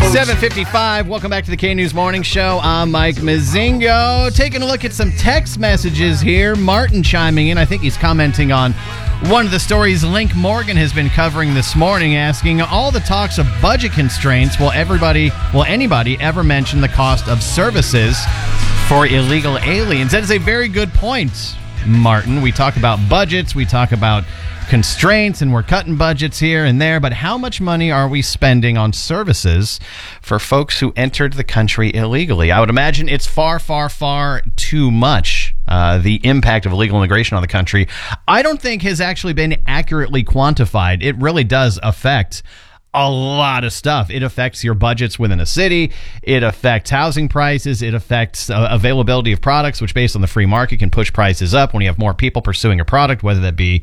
7:55. Welcome back to the K-News Morning Show. I'm Mike Mazingo. Taking a look at some text messages here. Martin chiming in. I think he's commenting on one of the stories Link Morgan has been covering this morning, asking all the talks of budget constraints. Will anybody ever mention the cost of services for illegal aliens? That is a very good point, Martin. We talk about budgets. We talk about constraints, and we're cutting budgets here and there, but how much money are we spending on services for folks who entered the country illegally? I would imagine it's far, far, far too much. The impact of illegal immigration on the country, I don't think has actually been accurately quantified. It really does affect a lot of stuff. It affects your budgets within a city. It affects housing prices. It affects availability of products, which based on the free market can push prices up when you have more people pursuing a product, whether that be,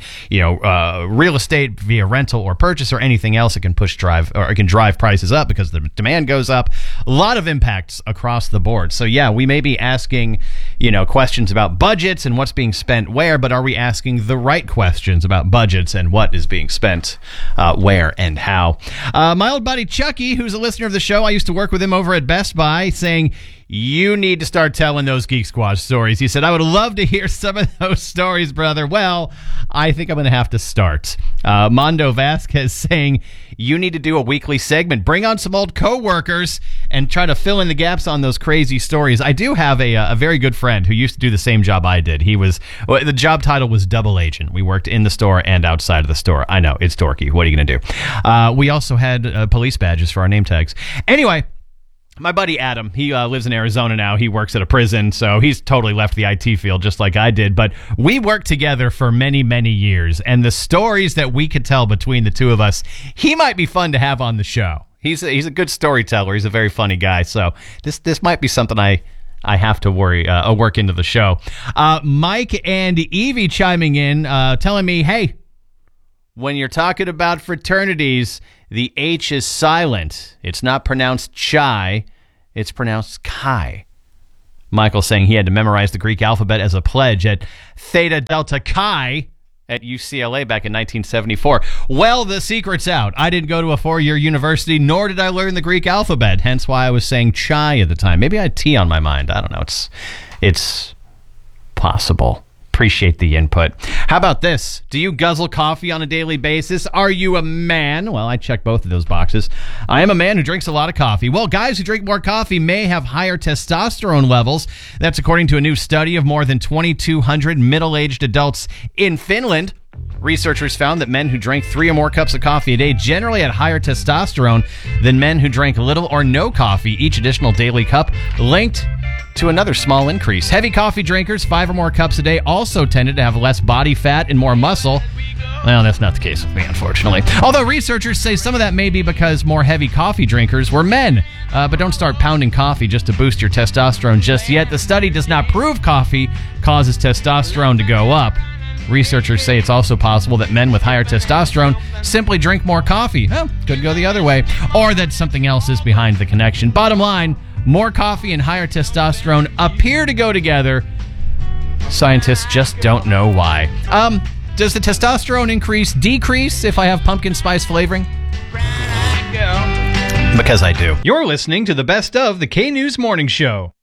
real estate via rental or purchase or anything else. It can drive prices up because the demand goes up. A lot of impacts across the board. So yeah, we may be asking, questions about budgets and what's being spent where, but are we asking the right questions about budgets and what is being spent where and how? My old buddy Chucky, who's a listener of the show, I used to work with him over at Best Buy, saying, you need to start telling those Geek Squad stories. He said, I would love to hear some of those stories, brother. Well, I think I'm going to have to start. Mondo Vasquez saying, you need to do a weekly segment. Bring on some old coworkers and try to fill in the gaps on those crazy stories. I do have a very good friend who used to do the same job I did. The job title was double agent. We worked in the store and outside of the store. I know, it's dorky. What are you going to do? We also had police badges for our name tags. Anyway, my buddy Adam, he lives in Arizona now. He works at a prison, so he's totally left the IT field just like I did. But we worked together for many, many years, and the stories that we could tell between the two of us, he might be fun to have on the show. He's a good storyteller. He's a very funny guy, so this might be something I have to work into the show. Mike and Evie chiming in, telling me, hey, when you're talking about fraternities, the H is silent. It's not pronounced chai. It's pronounced chi. Michael saying he had to memorize the Greek alphabet as a pledge at Theta Delta Chi at UCLA back in 1974. Well, the secret's out. I didn't go to a 4-year university, nor did I learn the Greek alphabet. Hence why I was saying chai at the time. Maybe I had tea on my mind. I don't know. It's possible. Appreciate the input. How about this? Do you guzzle coffee on a daily basis? Are you a man? Well, I check both of those boxes. I am a man who drinks a lot of coffee. Well, guys who drink more coffee may have higher testosterone levels. That's according to a new study of more than 2,200 middle-aged adults in Finland. Researchers found that men who drank 3 or more cups of coffee a day generally had higher testosterone than men who drank little or no coffee. Each additional daily cup linked to another small increase. Heavy coffee drinkers, 5 or more cups a day, also tended to have less body fat and more muscle. Well, that's not the case with me, unfortunately. Although researchers say some of that may be because more heavy coffee drinkers were men. But don't start pounding coffee just to boost your testosterone just yet. The study does not prove coffee causes testosterone to go up. Researchers say it's also possible that men with higher testosterone simply drink more coffee. Could go the other way. Or that something else is behind the connection. Bottom line, more coffee and higher testosterone appear to go together. Scientists just don't know why. Does the testosterone decrease if I have pumpkin spice flavoring? Because I do. You're listening to the best of the K-News Morning Show.